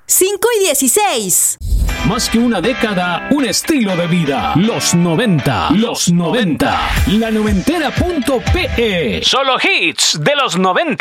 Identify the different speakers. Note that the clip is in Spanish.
Speaker 1: 5:16.
Speaker 2: Más que una década, un estilo de vida. Los 90. Los 90. La noventera.pe. Solo hits de los 90.